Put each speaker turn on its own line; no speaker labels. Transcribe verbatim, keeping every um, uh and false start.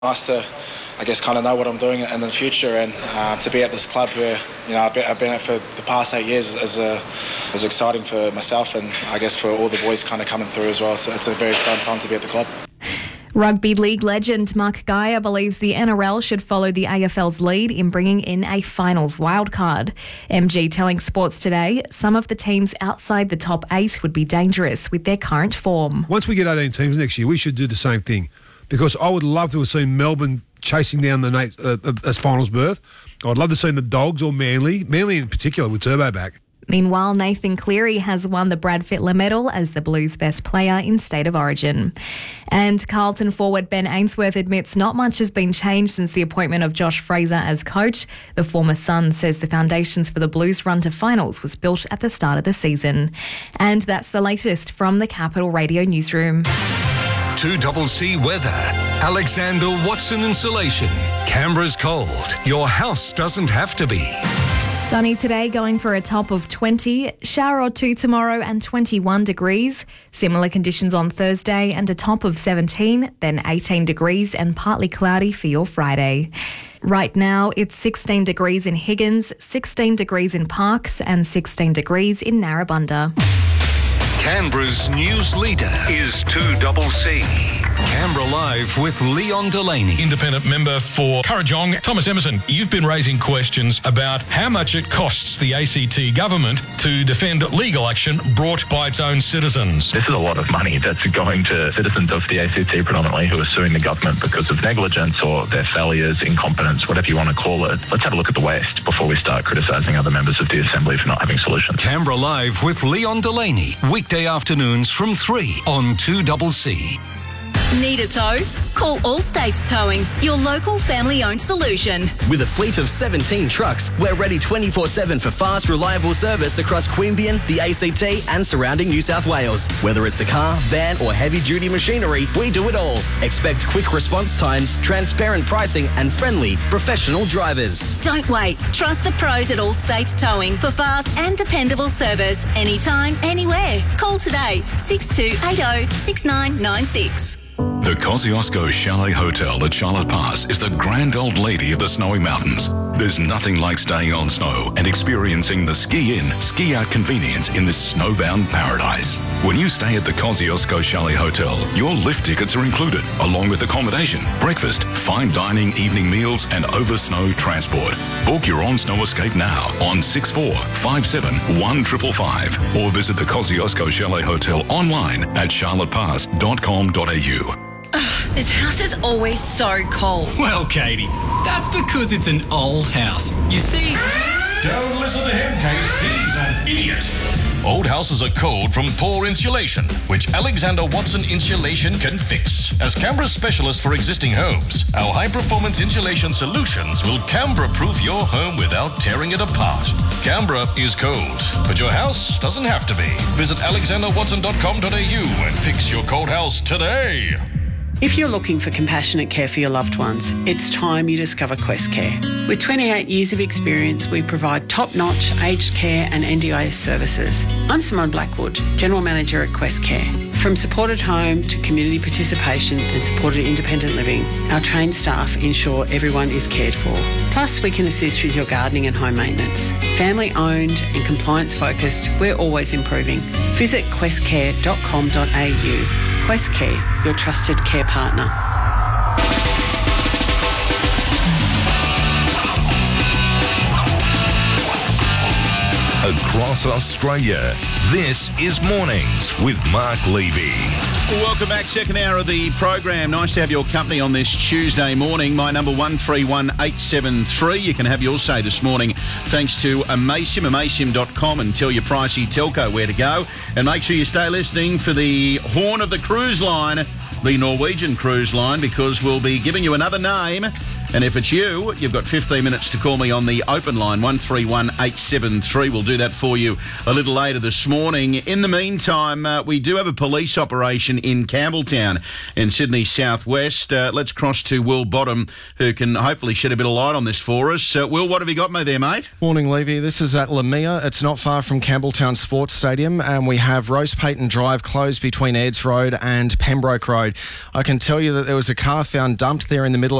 Nice to, I guess, kind of know what I'm doing in the future, and uh, to be at this club where, you know, I've been, I've been at for the past eight years is, uh, is exciting for myself, and I guess for all the boys kind of coming through as well. So it's a very exciting time to be at the club.
Rugby League legend Mark Geyer believes the N R L should follow the A F L's lead in bringing in a finals wildcard. M G telling Sports Today some of the teams outside the top eight would be dangerous with their current form.
Once we get eighteen teams next year, we should do the same thing, because I would love to have seen Melbourne chasing down the Nate, uh, as finals berth. I'd love to see the Dogs or Manly, Manly in particular with Turbo back.
Meanwhile, Nathan Cleary has won the Brad Fittler Medal as the Blues' best player in State of Origin. And Carlton forward Ben Ainsworth admits not much has been changed since the appointment of Josh Fraser as coach. The former Sun says the foundations for the Blues' run to finals was built at the start of the season. And that's the latest from the Capital Radio newsroom.
two C C weather. Alexander Watson Insulation. Canberra's cold. Your house doesn't have to be.
Sunny today, going for a top of twenty, shower or two tomorrow and twenty-one degrees. Similar conditions on Thursday and a top of seventeen, then eighteen degrees and partly cloudy for your Friday. Right now, it's sixteen degrees in Higgins, sixteen degrees in Parkes and sixteen degrees in Narrabundah.
Canberra's news leader is two C C. Canberra Live with Leon Delaney.
Independent member for Kurrajong. Thomas Emerson, you've been raising questions about how much it costs the A C T government to defend legal action brought by its own citizens.
This is a lot of money that's going to citizens of the A C T predominantly who are suing the government because of negligence or their failures, incompetence, whatever you want to call it. Let's have a look at the West before we start criticising other members of the Assembly for not having solutions.
Canberra Live with Leon Delaney. Weekday afternoons from three on two C C.
Need a tow? Call All States Towing, your local family-owned solution.
With a fleet of seventeen trucks, we're ready twenty-four seven for fast, reliable service across Queanbeyan, the A C T and surrounding New South Wales. Whether it's a car, van or heavy-duty machinery, we do it all. Expect quick response times, transparent pricing and friendly, professional drivers.
Don't wait. Trust the pros at All States Towing for fast and dependable service. Anytime, anywhere. Call today, six two eight zero, six nine nine six.
The Kosciuszko Chalet Hotel at Charlotte Pass is the grand old lady of the snowy mountains. There's nothing like staying on snow and experiencing the ski-in, ski-out convenience in this snowbound paradise. When you stay at the Kosciuszko Chalet Hotel, your lift tickets are included, along with accommodation, breakfast, fine dining, evening meals and over-snow transport. Book your on-snow escape now on six four five seven one five five five or visit the Kosciuszko Chalet Hotel online at charlotte pass dot com dot a u.
Ugh, this house is always so cold.
Well, Katie, that's because it's an old house. You see...
Don't listen to him, Kate. He's an idiot.
Old houses are cold from poor insulation, which Alexander Watson Insulation can fix. As Canberra's specialist for existing homes, our high-performance insulation solutions will Canberra-proof your home without tearing it apart. Canberra is cold, but your house doesn't have to be. Visit alexander watson dot com dot a u and fix your cold house today.
If you're looking for compassionate care for your loved ones, it's time you discover Quest Care. With twenty-eight years of experience, we provide top-notch aged care and N D I S services. I'm Simone Blackwood, General Manager at Quest Care. From supported home to community participation and supported independent living, our trained staff ensure everyone is cared for. Plus, we can assist with your gardening and home maintenance. Family-owned and compliance-focused, we're always improving. Visit quest care dot com dot a u. Quest Care, your trusted care partner.
Across Australia, this is Mornings with Mark Levy.
Welcome back, second hour of the program. Nice to have your company on this Tuesday morning. My number one three one eight seven three. You can have your say this morning thanks to Amaysim, amaysim dot com, and tell your pricey telco where to go. And make sure you stay listening for the horn of the cruise line, the Norwegian Cruise Line, because we'll be giving you another name And if it's you, you've got fifteen minutes to call me on the open line, one three one eight seven three. We'll do that for you a little later this morning. In the meantime, uh, we do have a police operation in Campbelltown in Sydney southwest. Uh, let's cross to Will Bottom, who can hopefully shed a bit of light on this for us. Uh, Will, what have you got me there, mate?
Morning, Levy. This is at Lamia. It's not far from Campbelltown Sports Stadium, and we have Rose Payton Drive closed between Eds Road and Pembroke Road. I can tell you that there was a car found dumped there in the middle